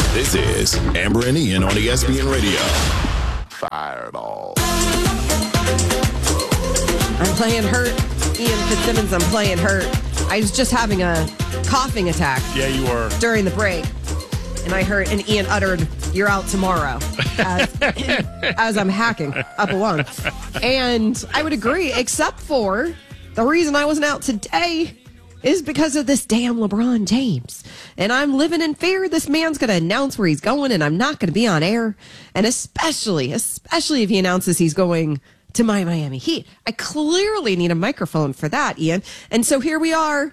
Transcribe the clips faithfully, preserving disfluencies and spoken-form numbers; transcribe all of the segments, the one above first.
This is Amber and Ian on E S P N Radio. Fireball. I'm playing hurt. Ian Fitzsimmons, I'm playing hurt. I was just having a coughing attack. Yeah, you were. During the break. And I heard, and Ian uttered, "You're out tomorrow," as, as I'm hacking up a lung. And I would agree, except for the reason I wasn't out today is because of this damn LeBron James. And I'm living in fear this man's going to announce where he's going, and I'm not going to be on air. And especially, especially if he announces he's going to my Miami Heat. I clearly need a microphone for that, Ian. And so here we are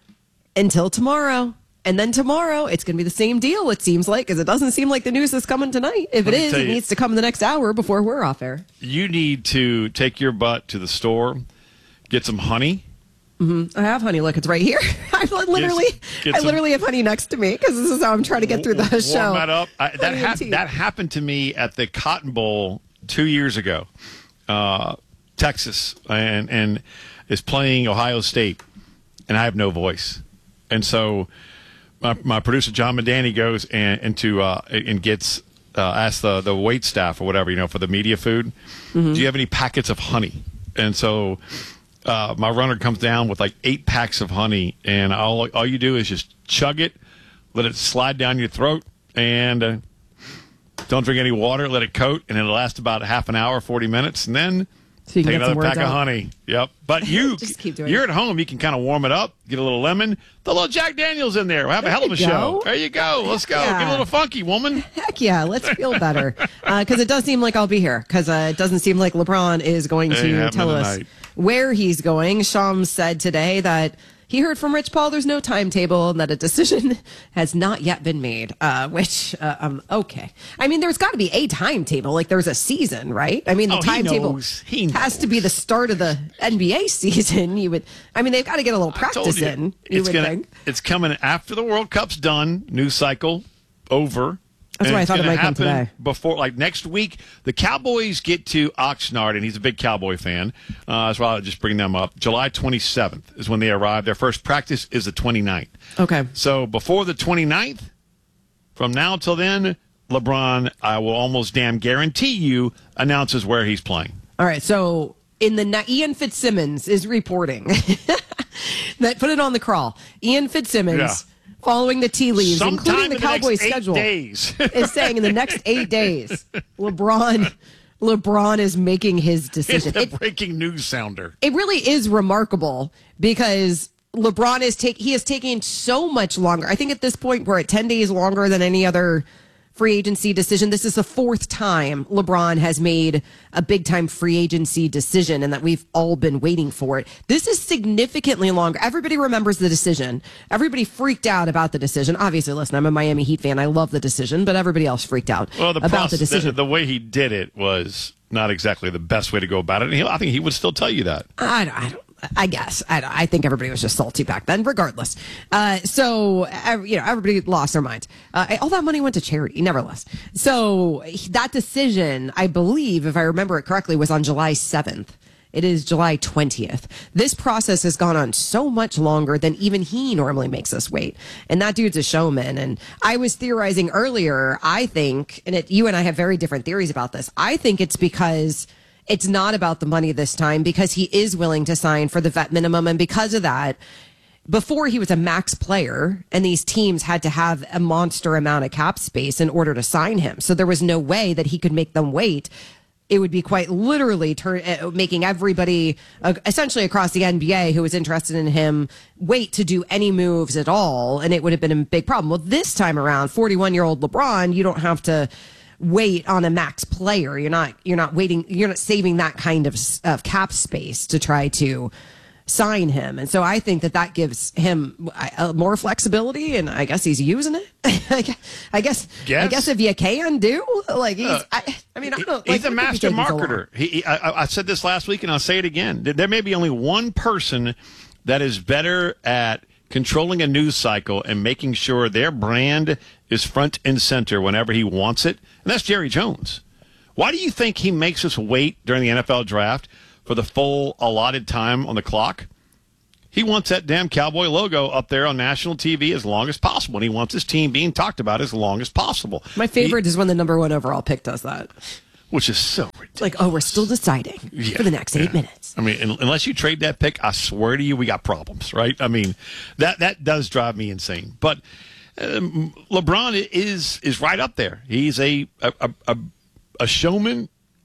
until tomorrow. And then tomorrow, it's going to be the same deal, it seems like, because it doesn't seem like the news is coming tonight. If it is, it needs to come in the next hour before we're off air. You need to take your butt to the store, get some honey. Mm-hmm. I have honey. Look, it's right here. I literally, get, get I some, literally have honey next to me because this is how I'm trying to get through the warm show. Warm that up. I, that, ha- that happened to me at the Cotton Bowl two years ago. Uh, Texas and and is playing Ohio State, and I have no voice, and so my, my producer John Medani goes and into uh, and gets uh, asks the the wait staff or whatever, you know, for the media food, mm-hmm. do you have any packets of honey? And so uh, my runner comes down with like eight packs of honey, and all all you do is just chug it, let it slide down your throat, and uh, don't drink any water, let it coat, and it'll last about half an hour, forty minutes, and then so you take can another pack out. of honey. Yep. But you, Just keep doing you're it. at home. You can kind of warm it up, get a little lemon, the little Jack Daniels in there. We'll have There a hell of a you show. go. There you go. Let's go. Yeah. Get a little funky, woman. Heck yeah, let's feel better. Because uh, it does seem like I'll be here. Because uh, it doesn't seem like LeBron is going Ain't to happening tell us tonight. where he's going. Shams said today that he heard from Rich Paul there's no timetable and that a decision has not yet been made, uh, which, uh, um, okay. I mean, there's got to be a timetable. Like, there's a season, right? I mean, the Oh, he timetable knows. He has to be knows. the start of the N B A season. You would, I mean, they've got to get a little I told practice you. in, you It's would gonna, think. It's coming after the World Cup's done. News cycle over. That's And why I it's thought it gonna might come happen today. Before, like next week, the Cowboys get to Oxnard, and he's a big Cowboy fan. Uh, that's why I just bring them up. July twenty-seventh is when they arrive. Their first practice is the twenty-ninth. Okay. So before the twenty-ninth, from now till then, LeBron, I will almost damn guarantee you, announces where he's playing. All right, so in the Ian Fitzsimmons is reporting that put it on the crawl. Ian Fitzsimmons, Yeah. following the tea leaves, Sometime including the in the next Cowboys eight schedule, days. is saying in the next eight days, LeBron, LeBron is making his It's decision. the It, breaking news sounder. it really is remarkable because LeBron is take he is taking so much longer. I think at this point we're at ten days longer than any other free agency decision. This is the fourth time LeBron has made a big time free agency decision and that we've all been waiting for it. This is significantly longer. Everybody remembers the decision. Everybody freaked out about the decision. Obviously, listen, I'm a Miami Heat fan. I love the decision, but everybody else freaked out Well, the about process, the decision. The, the way he did it was not exactly the best way to go about it. And he, I think he would still tell you that. I don't, I don't. I guess. I, I think everybody was just salty back then, regardless. Uh, so, uh, you know, everybody lost their minds. Uh, all that money went to charity, nevertheless. So that decision, I believe, if I remember it correctly, was on July seventh. It is July twentieth. This process has gone on so much longer than even he normally makes us wait. And that dude's a showman. And I was theorizing earlier, I think, and it, you and I have very different theories about this. I think it's because it's not about the money this time because he is willing to sign for the vet minimum. And because of that, before he was a max player and these teams had to have a monster amount of cap space in order to sign him. So there was no way that he could make them wait. It would be quite literally turn, uh, making everybody uh, essentially across the N B A who was interested in him wait to do any moves at all. And it would have been a big problem. Well, this time around, forty-one year old LeBron, you don't have to wait on a max player. You're not, you're not waiting, you're not saving that kind of, of cap space to try to sign him. And so I think that that gives him uh, more flexibility, and I guess he's using it. I guess, I guess, Guess? I guess if you can do, like, he's, Uh, I, I mean, I don't, He's like, a what could be master taking so long? marketer. He, he, I, I said this last week, and I'll say it again. There may be only one person that is better at controlling a news cycle and making sure their brand is front and center whenever he wants it, and that's Jerry Jones. Why do you think he makes us wait during the N F L draft for the full allotted time on the clock? He wants that damn Cowboy logo up there on national T V as long as possible, and he wants his team being talked about as long as possible. My favorite he, is when the number one overall pick does that. Which is so ridiculous. Like, oh, we're still deciding yeah, for the next eight yeah. minutes. I mean, unless you trade that pick, I swear to you, we got problems, right? I mean, that that does drive me insane. But um, LeBron is is right up there. He's a a, a, a showman,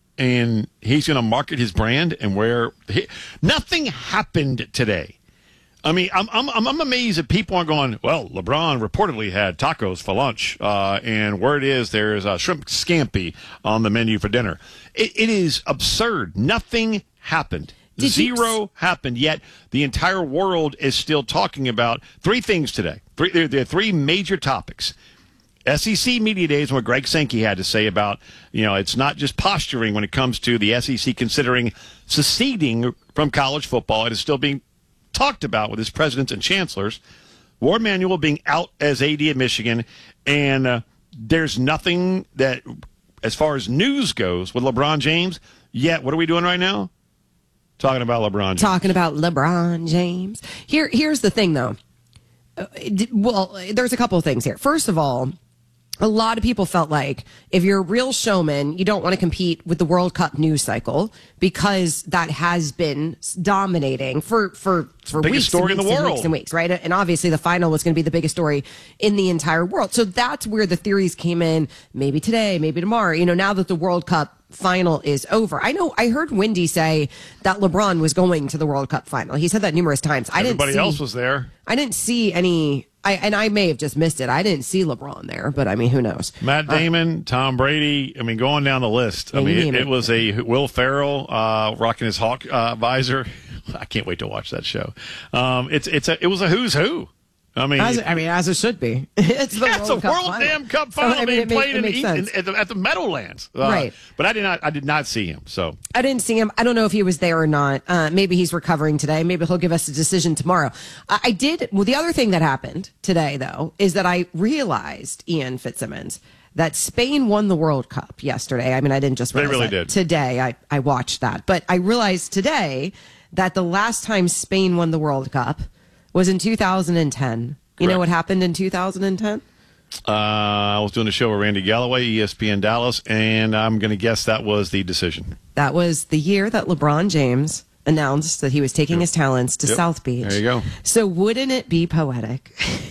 and he's going to market his brand. And where he, nothing happened today. I mean, I'm I'm I'm amazed that people aren't going, well, LeBron reportedly had tacos for lunch, uh, and word is there's a shrimp scampi on the menu for dinner. It, it is absurd. Nothing happened. Did Zero you... happened, yet the entire world is still talking about three things today. Three, there, there are three major topics. S E C Media Days, what Greg Sankey had to say about, you know, it's not just posturing when it comes to the S E C considering seceding from college football. It is still being talked about with his presidents and chancellors. Warde Manuel being out as A D at Michigan, and uh, there's nothing that, as far as news goes, with LeBron James. Yet, what are we doing right now? Talking about LeBron James. Talking about LeBron James. Here, here's the thing, though. Uh, well, there's a couple of things here. First of all, a lot of people felt like if you're a real showman, you don't want to compete with the World Cup news cycle because that has been dominating for for for biggest weeks, story and weeks in the and world. weeks and weeks, right? And obviously, the final was going to be the biggest story in the entire world. So that's where the theories came in. Maybe today, maybe tomorrow. You know, now that the World Cup final is over, I know I heard Wendy say that LeBron was going to the World Cup final. He said that numerous times. I Everybody didn't see, else was there. I didn't see any. I, and I may have just missed it. I didn't see LeBron there, but I mean, who knows? Matt Damon, uh, Tom Brady. I mean, going down the list. I mean, it, it was a Will Ferrell uh, rocking his hawk uh, visor. I can't wait to watch that show. Um, it's it's a it was a who's who. I mean, as, I mean, as it should be. It's the yeah, World it's a Cup World final. Damn Cup final So, I mean, being it make- played it in, makes Eaton, sense. at, the, at the Meadowlands. Uh, Right. But I did not I did not see him. So I didn't see him. I don't know if he was there or not. Uh, maybe he's recovering today. Maybe he'll give us a decision tomorrow. I, I did. Well, the other thing that happened today, though, is that I realized, Ian Fitzsimmons, that Spain won the World Cup yesterday. I mean, I didn't just They realize really that did. today. I, I watched that. But I realized today that the last time Spain won the World Cup was in two thousand ten. You know Correct. what happened in two thousand ten? uh, I was doing a show with Randy Galloway, E S P N Dallas, and I'm going to guess that was the decision. That was the year that LeBron James announced that he was taking Yep. his talents to Yep. South Beach. There you go. So wouldn't it be poetic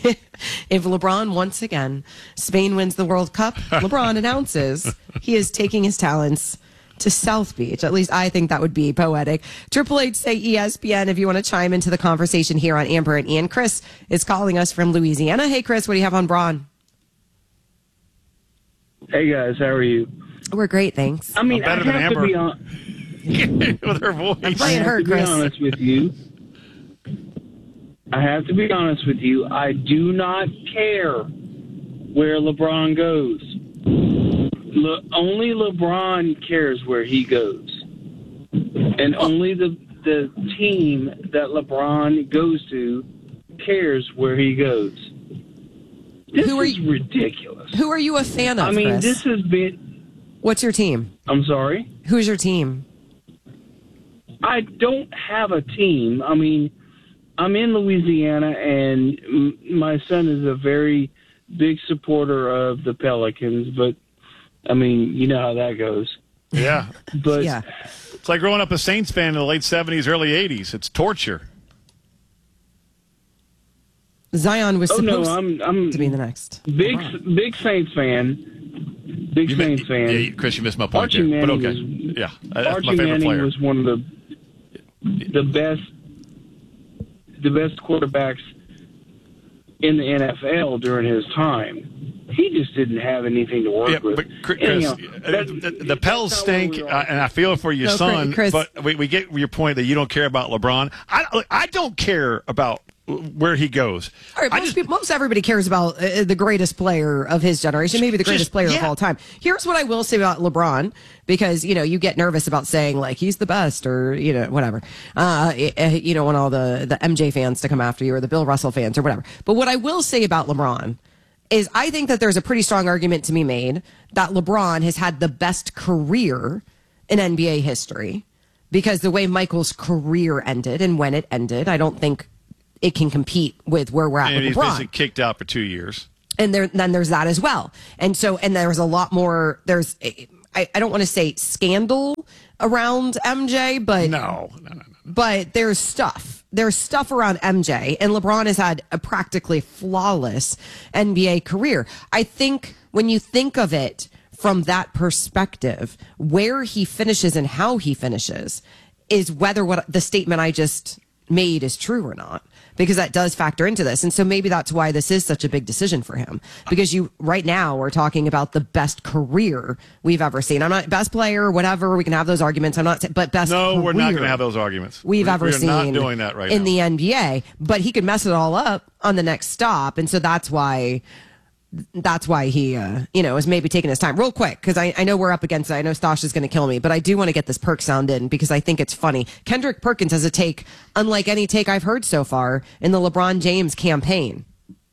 if LeBron, once again, Spain wins the World Cup, LeBron announces he is taking his talents to South Beach? At least I think that would be poetic. Triple H say E S P N if you want to chime into the conversation here on Amber and Ian. Chris is calling us from Louisiana. Hey, Chris, what do you have on Braun? Hey guys, how are you? We're great, thanks. I mean, I'm better I than have Amber. to be on. With her voice. I'm I playing have her, to be Chris. honest with you. I have to be honest with you. I do not care where LeBron goes. Le- only LeBron cares where he goes, and only the the team that LeBron goes to cares where he goes. This Who are is you- ridiculous. Who are you a fan of, I mean, Chris? this has been. What's your team? I'm sorry. Who's your team? I don't have a team. I mean, I'm in Louisiana, and m- my son is a very big supporter of the Pelicans. But I mean, you know how that goes. Yeah. But Yeah. It's like growing up a Saints fan in the late seventies, early eighties. It's torture. Zion was oh no, supposed I'm I'm to be the next. big big Saints fan. Big You Saints mi- fan. Yeah, Chris, you missed my point Archie there. But Manning okay. was- yeah. That's Archie my favorite Manning player. was one of the the best the best quarterbacks in the N F L during his time. He just didn't have anything to work Yeah, with. but Chris, Anyhow, uh, that- the, the Pels that's not where stink, we are. uh, and I feel for your No, son. Chris- But we, we get your point that you don't care about LeBron. I look, I don't care about where he goes. All right, I most, just- people, most everybody cares about uh, the greatest player of his generation, maybe the greatest Just- player of yeah. all time. Here's what I will say about LeBron, because you know you get nervous about saying like he's the best or you know whatever. Uh, uh, you don't want all the the M J fans to come after you or the Bill Russell fans or whatever. But what I will say about LeBron is I think that there's a pretty strong argument to be made that LeBron has had the best career in N B A history, because the way Michael's career ended and when it ended, I don't think it can compete with where we're at and with he's LeBron. basically kicked out for two years. And there, then there's that as well. And so, and there's a lot more, there's, I, I don't want to say scandal around M J, but no, no, no, no. But there's stuff. There's stuff around M J, and LeBron has had a practically flawless N B A career. I think when you think of it from that perspective, where he finishes and how he finishes is whether what the statement I just made is true or not, because that does factor into this. And so maybe that's why this is such a big decision for him, because you right now we're talking about the best career we've ever seen. I'm not best player, whatever. We can have those arguments. I'm not, but best. No, we're not going to career have those arguments. We've we're, ever we're seen not doing that right in now. the N B A, but he could mess it all up on the next stop. And so that's why, that's why he, uh, you know, is maybe taking his time real quick. Cause I, I know we're up against it. I know Stosh is going to kill me, but I do want to get this Perk sound in because I think it's funny. Kendrick Perkins has a take unlike any take I've heard so far in the LeBron James campaign.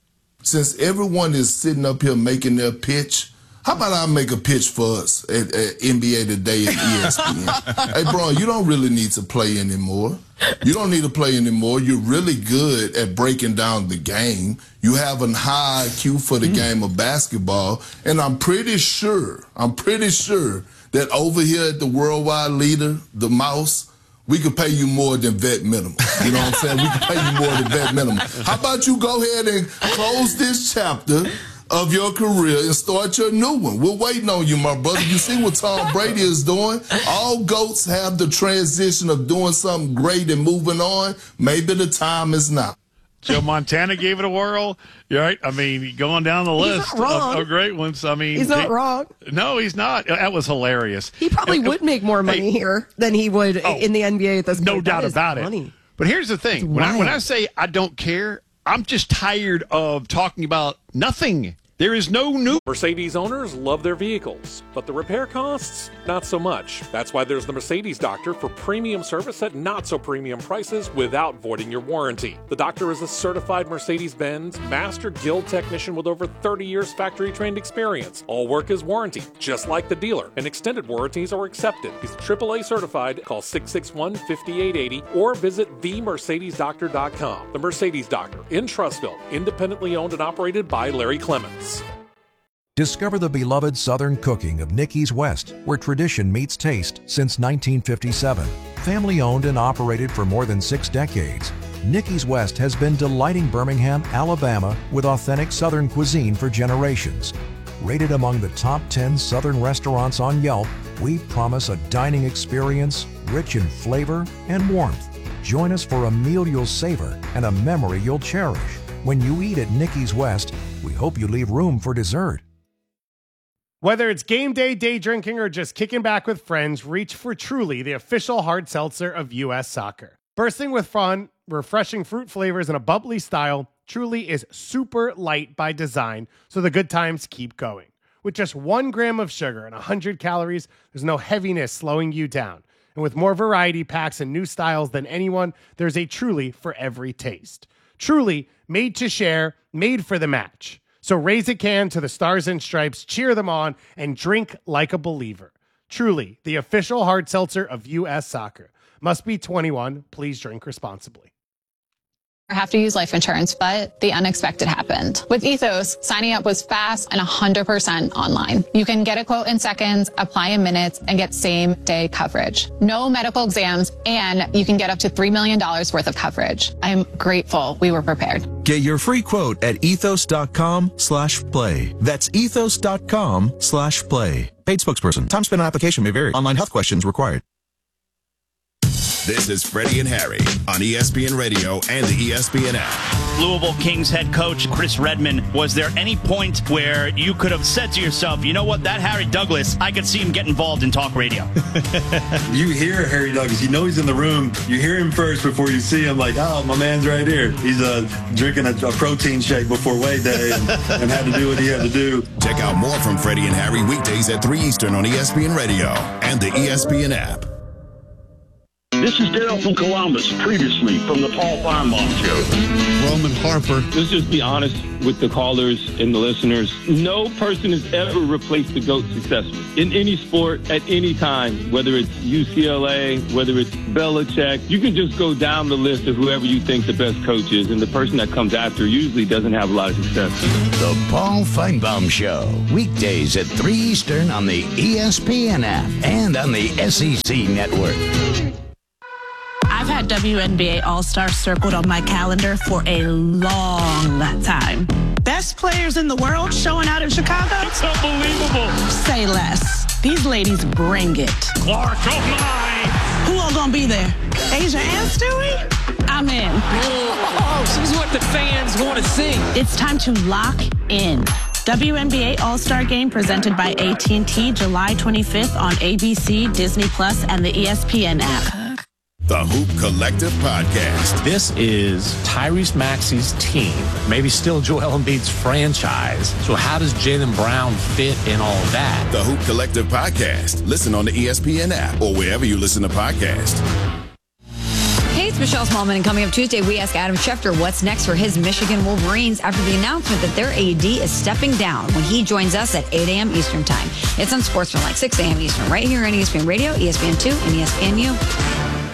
Since everyone is sitting up here making their pitch, how about I make a pitch for us at, at N B A Today and E S P N? Hey, bro, you don't really need to play anymore. You don't need to play anymore. You're really good at breaking down the game. You have a high I Q for the mm. game of basketball. And I'm pretty sure, I'm pretty sure that over here at the worldwide leader, the Mouse, we could pay you more than vet minimum. You know what I'm saying? We could pay you more than vet minimum. How about you go ahead and close this chapter of your career and start your new one? We're waiting on you, my brother. You see what Tom Brady is doing? All GOATs have the transition of doing something great and moving on. Maybe the time is now. Joe Montana gave it a whirl. You're right. I mean, going down the list of, of great ones. I mean, he's not he, wrong. No, he's not. That was hilarious. He probably and, would make more money hey, here than he would oh, in the N B A at this point. No doubt about funny. it. But here's the thing: when I, when I say I don't care, I'm just tired of talking about nothing. There is no new. Mercedes owners love their vehicles, but the repair costs, not so much. That's why there's the Mercedes Doctor for premium service at not so premium prices without voiding your warranty. The Doctor is a certified Mercedes-Benz Master Guild technician with over thirty years factory trained experience. All work is warranty, just like the dealer, and extended warranties are accepted. He's triple A certified. Call six six one, five eight eight zero or visit the mercedes doctor dot com. The Mercedes Doctor in Trussville, independently owned and operated by Larry Clements. Discover the beloved Southern cooking of Nicky's West, where tradition meets taste since nineteen fifty-seven. Family owned and operated for more than six decades, Nicky's West has been delighting Birmingham, Alabama with authentic Southern cuisine for generations. Rated among the top ten Southern restaurants on Yelp, we promise a dining experience rich in flavor and warmth. Join us for a meal you'll savor and a memory you'll cherish. When you eat at Nicky's West, we hope you leave room for dessert. Whether it's game day, day drinking, or just kicking back with friends, reach for Truly, the official hard seltzer of U S Soccer. Bursting with fun, refreshing fruit flavors, and a bubbly style, Truly is super light by design, so the good times keep going. With just one gram of sugar and one hundred calories, there's no heaviness slowing you down. And with more variety packs and new styles than anyone, there's a Truly for every taste. Truly, made to share, made for the match. So raise a can to the Stars and Stripes, cheer them on, and drink like a believer. Truly, the official hard seltzer of U S Soccer. Must be twenty-one. Please drink responsibly. I have to use life insurance, but the unexpected happened. With Ethos, signing up was fast and one hundred percent online. You can get a quote in seconds, apply in minutes, and get same-day coverage. No medical exams, and you can get up to three million dollars worth of coverage. I'm grateful we were prepared. Get your free quote at ethos.com slash play. That's ethos.com slash play. Paid spokesperson. Time spent on application may vary. Online health questions required. This is Freddie and Harry on E S P N Radio and the E S P N app. Louisville Kings head coach Chris Redman, was there any point where you could have said to yourself, you know what, that Harry Douglas, I could see him get involved in talk radio? You hear Harry Douglas, you know he's in the room. You hear him first before you see him, like, oh, my man's right here. He's uh, drinking a, a protein shake before weigh day and, and had to do what he had to do. Check out more from Freddie and Harry weekdays at three Eastern on E S P N Radio and the E S P N app. This is Dale from Columbus, previously from the Paul Feinbaum Show. Roman Harper. Let's just be honest with the callers and the listeners. No person has ever replaced the GOAT successfully in any sport at any time, whether it's U C L A, whether it's Belichick. You can just go down the list of whoever you think the best coach is, and the person that comes after usually doesn't have a lot of success. The Paul Feinbaum Show, weekdays at three Eastern on the E S P N app and on the S E C Network. I've had W N B A All-Stars circled on my calendar for a long time. Best players in the world showing out in Chicago? It's unbelievable. Say less. These ladies bring it. Clark, oh my! Who all gonna be there? Asia and Stewie? I'm in. Oh, this is what the fans want to see. It's time to lock in. W N B A All-Star Game presented by A T and T July twenty-fifth on A B C, Disney Plus, and the E S P N app. The Hoop Collective Podcast. This is Tyrese Maxey's team, maybe still Joel Embiid's franchise. So how does Jaylen Brown fit in all of that? The Hoop Collective Podcast. Listen on the E S P N app or wherever you listen to podcasts. Hey, it's Michelle Smallman, and coming up Tuesday, we ask Adam Schefter what's next for his Michigan Wolverines after the announcement that their A D is stepping down when he joins us at eight a.m. Eastern Time. It's on Sportsman, like six a.m. Eastern, right here on E S P N Radio, E S P N two, and E S P N U.